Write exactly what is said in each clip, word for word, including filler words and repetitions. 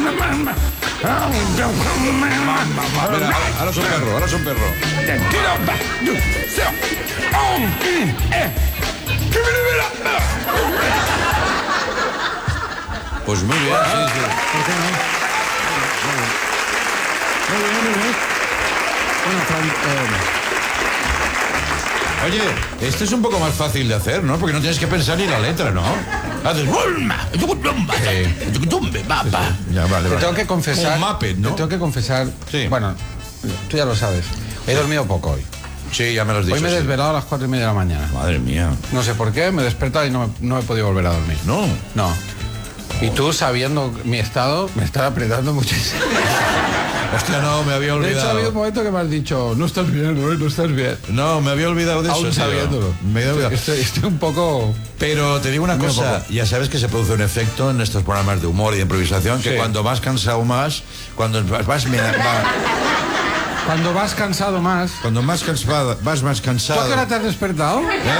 Mira, ahora son perro, ahora son perro. Pues muy bien, sí, sí. Muy bien, muy bien. Bueno, Fran, eh... Oye, este es un poco más fácil de hacer, ¿no? Porque no tienes que pensar ni la letra, ¿no? Haces... Eh, ya, vale, te vale. tengo que confesar... Un Muppet, ¿no? Te tengo que confesar... Sí. Bueno, tú ya lo sabes. He dormido poco hoy. Sí, ya me lo has dicho. Hoy me he sí. desvelado a las cuatro y media de la mañana. Madre mía. No sé por qué, me he despertado y no, no he podido volver a dormir. ¿No? No. Y tú, sabiendo mi estado, me estás apretando muchísimo. Hostia, no, me había olvidado. De hecho, ha habido un momento que me has dicho, no estás bien, no, no estás bien. No, me había olvidado de eso. Aún tío. sabiéndolo. Me había olvidado. Estoy, estoy un poco... Pero te digo una Muy cosa, poco. ya sabes que se produce un efecto en estos programas de humor y de improvisación, que Sí. cuando vas cansado más, cuando vas, vas, me- va- Cuando vas cansado más... cuando más cansado, vas más ¿Tú a cansado. qué hora te has despertado?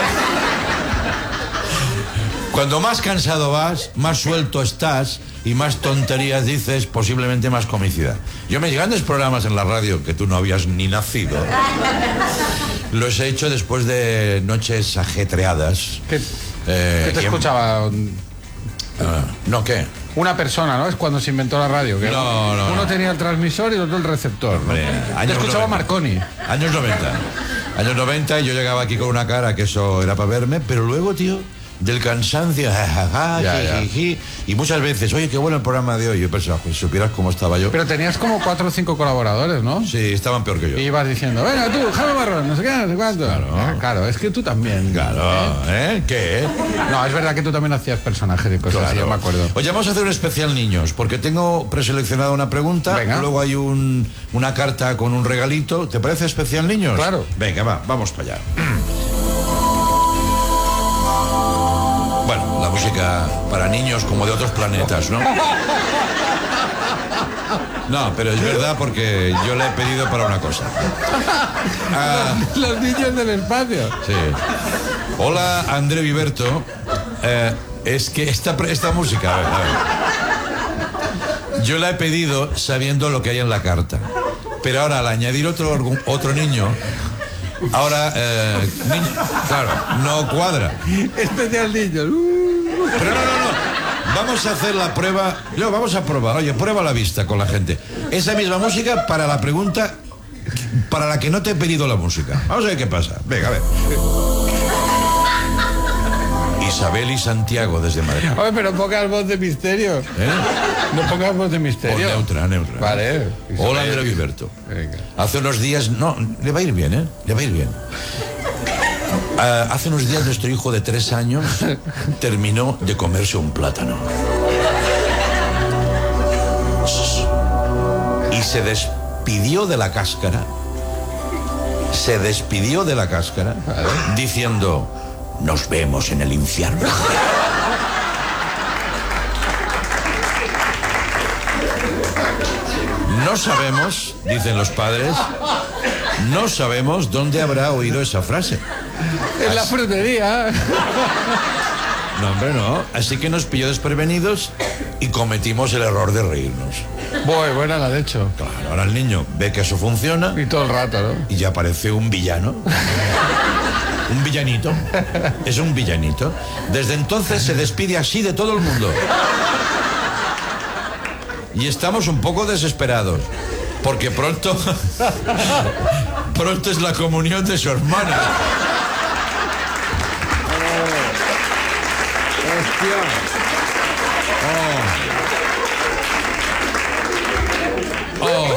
Cuando más cansado vas, más suelto estás y más tonterías dices, posiblemente más comicidad. Yo me grandes programas en la radio que tú no habías ni nacido. Los he hecho después de noches ajetreadas. ¿Qué, Eh, qué te y- escuchaba? Ah, ¿no qué? Una persona, ¿no? Es cuando se inventó la radio. Que No, no, uno no. tenía el transmisor y el otro el receptor. ¿no? Hombre, Te años escuchaba noventa. Marconi. Años noventa. Años noventa y yo llegaba aquí con una cara que eso era para verme, pero luego, tío, del cansancio, jajaja, Ya, ya. jijiji, y muchas veces, oye, qué bueno el programa de hoy. Yo pensaba, pues si supieras cómo estaba yo. Pero tenías como cuatro o cinco colaboradores, ¿no? Sí, estaban peor que yo. Y ibas diciendo, venga tú, Jaime Marrón, no sé qué, no sé cuánto. Claro. Ah, claro, es que tú también. Claro, ¿eh? ¿Qué? No, es verdad que tú también hacías personajes y cosas así, yo me acuerdo. Oye, vamos a hacer un especial niños, porque tengo preseleccionada una pregunta, Venga. luego hay un, una carta con un regalito. ¿Te parece especial niños? Claro. Venga, va, vamos para allá. Bueno, la música para niños como de otros planetas, ¿no? No, pero es verdad porque yo le he pedido para una cosa. Ah, Los niños del espacio. sí. Hola, André Viverto. Eh, es que esta, pre- esta música, a ver, a ver. Yo la he pedido sabiendo lo que hay en la carta. Pero ahora, al añadir otro, argu- otro niño, ahora, eh, niño- claro, no cuadra. Especial niños. Uh. Pero no, no, no. Vamos a hacer la prueba. No, vamos a probar. Oye, prueba a la vista con la gente. Esa misma música para la pregunta para la que no te he pedido la música. Vamos a ver qué pasa. Venga, a ver. Isabel y Santiago desde Madrid. Oye, pero pongas voz de misterio. ¿Eh? No pongas voz de O misterio. neutra, neutra. Vale. Hola, André Viverto. Venga. Hace unos días... No, le va a ir bien, ¿eh? Le va a ir bien. Ah, hace unos días nuestro hijo de tres años terminó de comerse un plátano. Y se despidió de la cáscara. Se despidió de la cáscara diciendo, nos vemos en el infierno. No sabemos, dicen los padres, no sabemos dónde habrá oído esa frase. En la frutería. No, hombre, no. Así que nos pilló desprevenidos y cometimos el error de reírnos. Muy buena la de hecho. Claro, ahora el niño ve que eso funciona Y todo el rato, ¿no? y ya parece un villano. Un villanito. Es un villanito. Desde entonces se despide así de todo el mundo. Y estamos un poco desesperados. Porque pronto... pronto es la comunión de su hermana. Oh. Oh.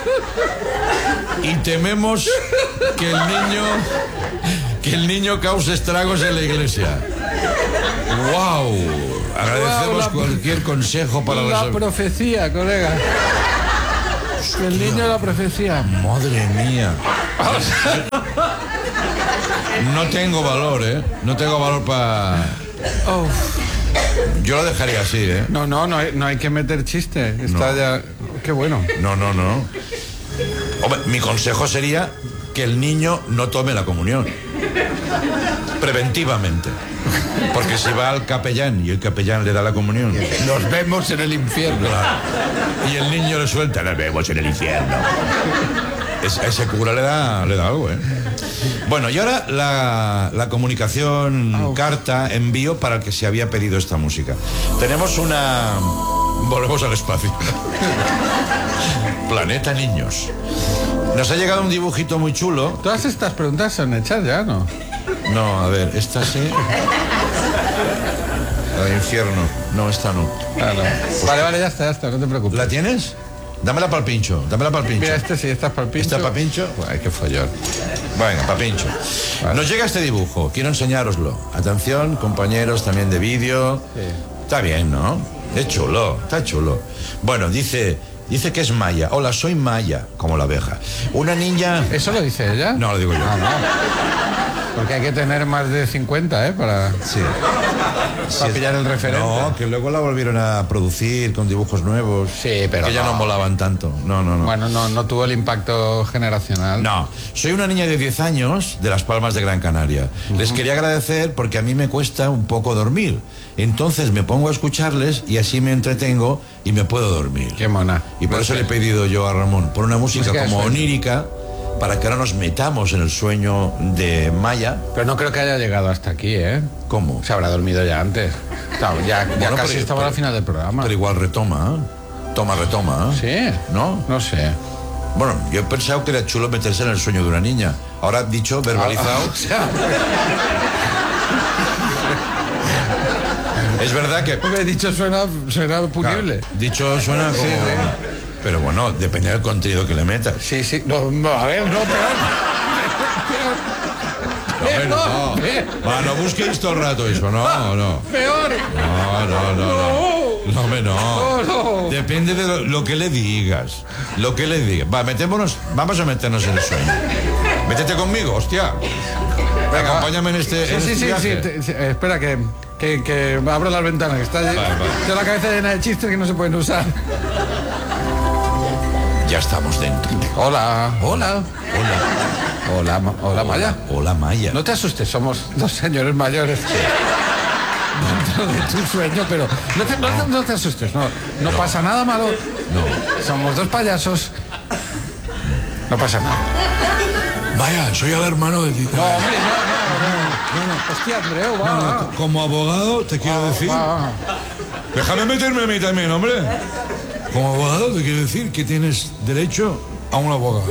Y tememos que el niño que el niño cause estragos en la iglesia. ¡Wow! Agradecemos Wow, la- cualquier consejo para La las... profecía, colega. El niño de la profecía. Madre mía. No tengo valor, ¿eh? No tengo valor para... Oh. Yo lo dejaría así, ¿eh? No, no, no hay, no hay que meter chiste. Está No. ya. Qué bueno. No, no, no. Hombre, mi consejo sería que el niño no tome la comunión. Preventivamente. Porque si va al capellán y el capellán le da la comunión. Nos vemos en el infierno. Claro. Y el niño le suelta, nos vemos en el infierno. Es, a ese cura le da, le da algo, ¿eh? Bueno, y ahora la, la comunicación, oh. carta, envío para el que se había pedido esta música. Tenemos una... Volvemos al espacio. Planeta Niños. Nos ha llegado un dibujito muy chulo. Todas estas preguntas son hechas ya, ¿no? No, a ver, esta sí. La de infierno. No, esta no. Ah, no. Pues vale, vale, ya está, ya está, no te preocupes. ¿La tienes? Dámela para el pincho, dámela para el pincho. Mira, este sí, esta es para el pincho. ¿Esta para pincho? Ay, qué follón. Venga, para pincho. Vale. Nos llega este dibujo, quiero enseñároslo. Atención, compañeros también de vídeo. Sí. Está bien, ¿no? Es chulo, está chulo. Bueno, dice... Dice que es Maya. Hola, soy Maya, como la abeja. Una niña... ¿Eso lo dice ella? No, lo digo yo. Ah, no. Porque hay que tener más de cincuenta, ¿eh? Para, sí. para sí, pillar el referente. No, que luego la volvieron a producir con dibujos nuevos. Sí, pero que ya no, no molaban tanto. No, no, no. Bueno, no, no tuvo el impacto generacional. No. Soy una niña de diez años de Las Palmas de Gran Canaria. Uh-huh. Les quería agradecer porque a mí me cuesta un poco dormir. Entonces me pongo a escucharles y así me entretengo y me puedo dormir. Qué mona. Y por no eso sé. le he pedido yo a Ramón, por una música como sueño. onírica, para que ahora nos metamos en el sueño de Maya. Pero no creo que haya llegado hasta aquí, ¿eh? ¿Cómo? Se habrá dormido ya antes. Ya, ya, ya bueno, casi pero, estaba pero, al final del programa. Pero igual retoma, ¿eh? Toma, retoma, ¿eh? ¿Sí? ¿No? No sé. Bueno, yo he pensado que era chulo meterse en el sueño de una niña. Ahora dicho, verbalizado... Ah, o sea... Es verdad que... Porque dicho suena, suena punible. Claro, dicho suena como... Sí, sí. Pero bueno, depende del contenido que le metas. Sí, sí. No, no a ver, no, peor. Peor. No, no, no. Va, no busquéis todo el rato eso, no, no. Peor. No, no, no, no. No, me no. No, no. Depende de lo, lo que le digas. Lo que le digas. Va, metémonos, vamos a meternos en el sueño. Métete conmigo, hostia. Venga, acompáñame en este, sí, en sí, este sí, viaje. sí, sí, eh, espera que, que, que abro las ventanas, que está vale, vale. Tengo la cabeza llena de chistes que no se pueden usar. Ya estamos dentro. Hola. Hola. Hola. Hola, ma hola, hola Maya. Hola, Maya. No te asustes, somos dos señores mayores. Sí. Dentro de tu sueño, pero no te, no, no. no te asustes, no, no, no pasa nada malo. No. Somos dos payasos. No pasa nada. Vaya, soy el hermano de Tito. No, hombre, no, no, no, no, no. Hostia, Andreu, va, no, va. Como abogado, te quiero va, decir... Va, va. Déjame meterme a mí también, hombre. Como abogado, te quiero decir que tienes derecho a un abogado.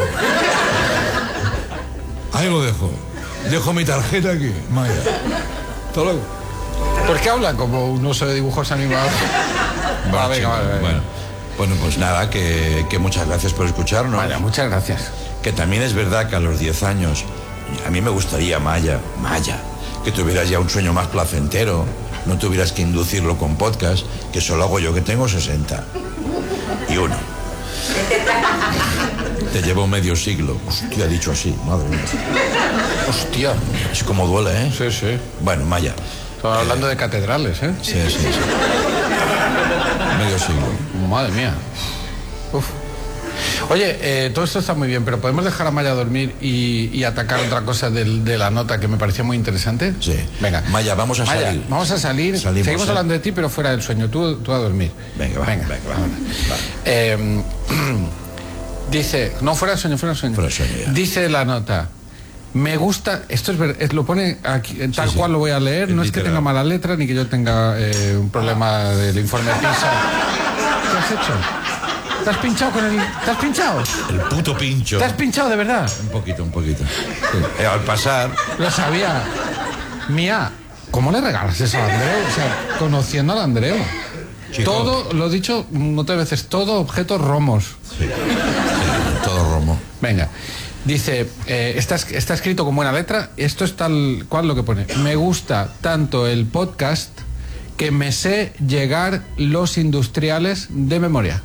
Ahí lo dejo. Dejo mi tarjeta aquí, Maya. Hasta luego. ¿Por qué habla como un oso de dibujos animados? Bueno, va, venga, chico, vale, vale. Bueno, bueno, pues nada, que, que muchas gracias por escucharnos. Vale, muchas gracias. Que también es verdad que a los diez años, a mí me gustaría, Maya, Maya, que tuvieras ya un sueño más placentero, no tuvieras que inducirlo con podcast, que solo hago yo, que tengo sesenta y uno. Te llevo medio siglo. Hostia, dicho así, madre mía. Hostia. Es como duele, ¿eh? Sí, sí. Bueno, Maya. Estaba hablando eh, de catedrales, ¿eh? Sí, sí, sí. Medio siglo. Madre mía. Uf. Oye, eh, todo esto está muy bien, pero ¿podemos dejar a Maya dormir y, y atacar otra cosa del, de la nota que me parecía muy interesante? Sí. Venga. Maya, vamos a Maya, salir. Vamos a salir. Salimos, Seguimos ¿eh? hablando de ti, pero fuera del sueño. Tú, tú a dormir. Venga, va, venga, venga, va. va. Eh, dice, no, fuera del sueño, fuera del sueño. Fuera del sueño ya. Dice la nota. Me gusta, esto es verdad, lo pone aquí, tal sí, cual sí. Lo voy a leer, es no literal. Es que tenga mala letra ni que yo tenga eh, un problema del informe PISA. ¿Qué has hecho? ¿Te has pinchado con el...? ¿Te has pinchado? El puto pincho. ¿Te has pinchado de verdad? Un poquito, un poquito. Sí. Eh, al pasar... Lo sabía. Mía, ¿cómo le regalas eso a Andreu? O sea, conociendo al Andreu. Chico. Todo, lo he dicho muchas veces, todo objetos romos. Sí. Sí, todo romo. Venga. Dice, eh, está, está escrito con buena letra, esto es tal cual lo que pone. Me gusta tanto el podcast que me sé llegar los industriales de memoria.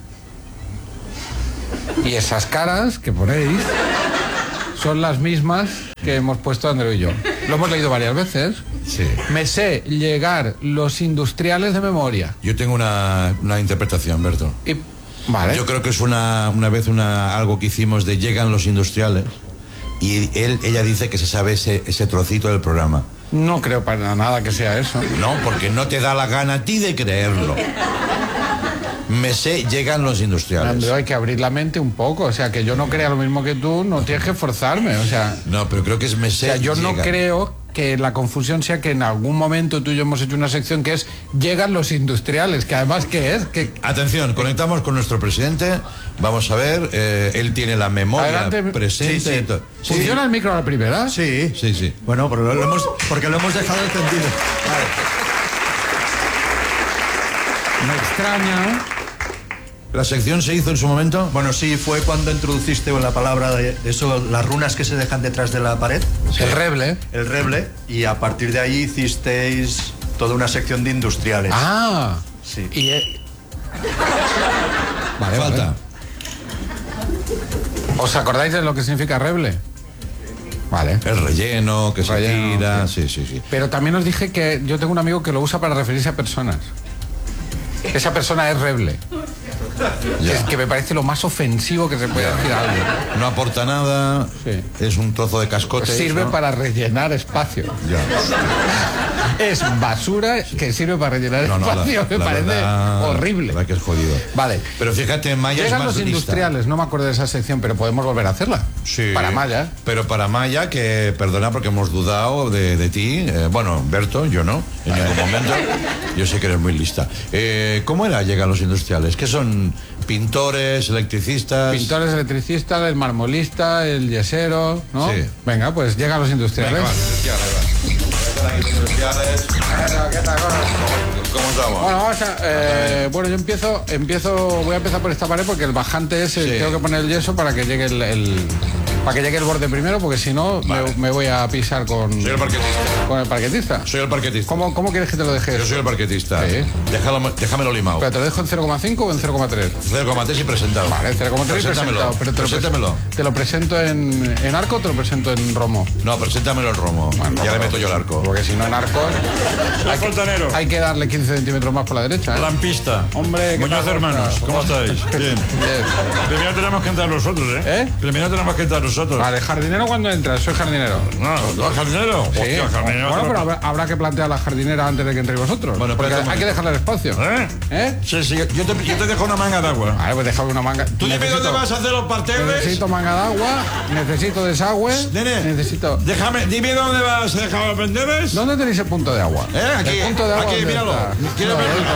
Y esas caras que ponéis son las mismas que hemos puesto Andreu y yo. Lo hemos leído varias veces. Sí. Me sé llegar los industriales de memoria. Yo tengo una, una interpretación, Berto. Y... Vale. Yo creo que es una, una vez una, algo que hicimos de llegan los industriales y él, ella dice que se sabe ese, ese trocito del programa. No creo para nada que sea eso. No, porque no te da la gana a ti de creerlo. Me sé, llegan los industriales. Andreu, hay que abrir la mente un poco. O sea, que yo no crea lo mismo que tú, no tienes que forzarme. O sea, no, pero creo que es me sé. O sea, yo llegan. no creo que la confusión sea que en algún momento tú y yo hemos hecho una sección que es llegan los industriales, que además ¿qué es? Que... Atención, conectamos con nuestro presidente. Vamos a ver, eh, él tiene la memoria Adelante. presente. Sí, sí. Sí. ¿Funciona el micro a la primera? Sí. Sí, sí. Bueno, pero lo hemos, porque lo hemos dejado encendido. Vale. Me extraña. ¿La sección se hizo en su momento? Bueno, sí, fue cuando introduciste la palabra de eso, las runas que se dejan detrás de la pared. Sí. El reble. El reble, y a partir de ahí hicisteis toda una sección de industriales. Ah, sí. Y, eh... vale, falta. Vale. ¿Os acordáis de lo que significa reble? Vale. El relleno, que relleno, se tira, sí. sí, sí, sí. Pero también os dije que yo tengo un amigo que lo usa para referirse a personas. Esa persona es reble. Es que me parece lo más ofensivo que se puede decir a alguien. No aporta nada, sí. Es un trozo de cascote. Pues sirve ¿no? para rellenar espacio. Ya. Es basura sí. que sirve para rellenar no, no, espacio. La, me la parece verdad, horrible. La verdad que es jodido. Vale. Pero fíjate, Maya Llegan es más los industriales, lista. No me acuerdo de esa sección, pero podemos volver a hacerla. Sí. Para Maya. Pero para Maya, que perdona porque hemos dudado de, de ti. Eh, bueno, Berto, yo no, en ningún momento. Yo sé que eres muy lista. Eh, ¿Cómo era Llegan los industriales? ¿Qué son? Pintores, electricistas. Pintores, electricistas, el marmolista, el yesero, ¿no? Sí. Venga, pues llegan los industriales. Venga, va, industriales, ¿Qué tal? ¿Cómo estamos? Bueno, vamos a, eh, bueno, yo empiezo, empiezo, voy a empezar por esta pared porque el bajante es, el, sí. tengo que poner el yeso para que llegue el, el para que llegue el borde primero, porque si no vale. me, me voy a pisar con. Soy el parquetista. Con el parquetista. Soy el parquetista. ¿Cómo, cómo quieres que te lo deje? Yo soy el parquetista. Sí. Déjalo, déjamelo limado. Pero te lo dejo en cero coma cinco o en cero coma tres. cero coma tres y presentado. Vale, cero coma tres y presentado. Pero te Preséntamelo. Lo, ¿Te lo presento en, en arco o te lo presento en romo? No, preséntamelo en romo. Bueno, ya le meto yo el arco. Porque si no en arco. Hay, fontanero. Hay que darle quince centímetros más por la derecha. ¿eh? Lampista. Hombre, Muñoz hermanos, ¿cómo estáis? Bien. Bien. Primero tenemos que entrar nosotros, ¿eh? ¿Eh? Primero tenemos que entrar nosotros. Vale, jardinero cuando entras, soy jardinero. No, ¿no jardinero? Sí. Hostia, jardinero. Bueno, pero habrá, habrá que plantear la jardinera antes de que entréis vosotros. Bueno, porque hay que dejarle el espacio. ¿Eh? ¿Eh? Sí, sí, yo te, yo te dejo una manga de agua. Vale, pues déjame una manga. ¿Tú dime dónde vas a hacer los parterres? Necesito manga de agua, necesito desagüe. Nene, necesito. Déjame, dime dónde vas a dejar los parterres. ¿Dónde tenéis el punto de agua? ¿Eh? Aquí. El punto de agua. Aquí, míralo. ¿Quieres no, verlo?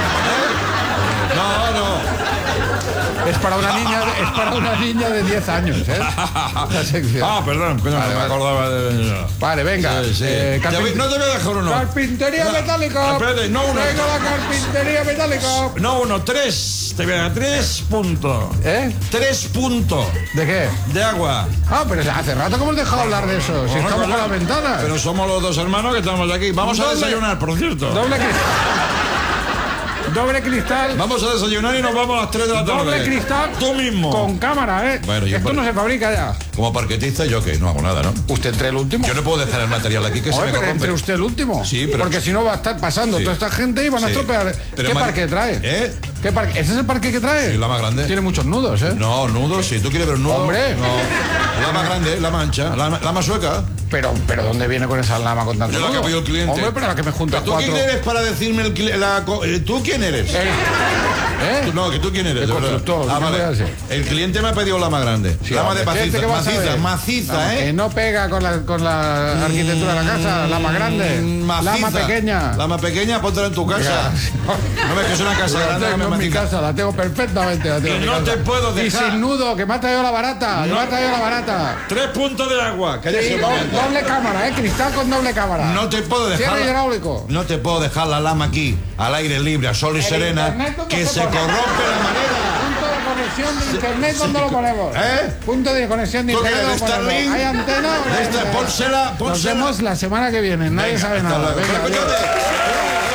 ¿Eh? No, no. Es para una niña, es para una niña de diez años, ¿eh? La sección. Ah, perdón, coño, vale, no me vale. acordaba de. Vale, venga. Sí, sí. Eh, carpin... No te voy a dejar uno. Carpintería no. metálica. Espérate, no uno. Venga la carpintería metálica. No uno, tres. Te voy a dar tres puntos. ¿Eh? Tres puntos. ¿De qué? De agua. Ah, pero hace rato que hemos dejado hablar de eso. Si Bueno, estamos bueno, con las ventanas. Pero somos los dos hermanos que estamos aquí. Vamos doble, a desayunar, por cierto. Doble cristal. Doble cristal. Vamos a desayunar y nos vamos a las tres de la tarde. Doble cristal. Tú mismo. Con cámara, ¿eh? Bueno, yo Esto por... no se fabrica ya. Como parquetista, yo que no hago nada, ¿no? Usted entre el último. Yo no puedo dejar el material aquí que Oye, se me pero corrompe. entre usted el último. Sí, pero... Porque si no va a estar pasando sí. toda esta gente y van a sí. estropear. Pero ¿Qué Mar... parque trae? ¿Eh? ¿Qué parque? ¿Ese es el parque que trae? Sí, la más grande. Tiene muchos nudos, ¿eh? No, nudos, si tú quieres ver un nudo. Hombre. No. La más grande, la mancha, la, la más sueca. Pero, pero ¿dónde viene con esa lama con tanto Yo la que nudo? pidió el cliente. Hombre, pero la que me junta ¿Tú cuatro. quién eres para decirme el cli... la... ¿Tú quién eres? ¿Eh? ¿Eh? Tú, no, que tú quién eres. El de verdad. constructor. Ah, vale. El cliente me ha pedido la más grande. Sí, lama hombre, de maciza, ¿qué vas a maciza, ver? maciza, Vamos, ¿eh? Que no pega con la, con la arquitectura de la casa, la más grande. Maciza. La más pequeña. La más pequeña, póntela en tu casa. No ves que es una casa La grande. tengo no en mi maciza. casa, la tengo perfectamente. La tengo Que en mi no casa. te puedo Y dejar. sin nudo, que me ha traído la barata. Que No. me ha traído la barata. Tres puntos de agua. Sí, Cállate un do- momento. doble cámara, ¿eh? Cristal con doble cámara. No te puedo dejar. Cierre la- hidráulico. No te puedo dejar la lama aquí, al aire libre, a sol y El serena, internet, ¿dónde que se se pone? corrompe la manera. Punto de conexión de internet, ¿dónde lo ponemos? ¿Eh? Punto de conexión de ¿Tú internet, qué, ¿dónde de lo ponemos? Starlink? ¿Hay antena o no De hay esta- antena? pónsela, Nos pónsela. vemos la semana que viene. Nadie Venga, sabe hasta nada. luego. Venga, Pero, adiós. coñote.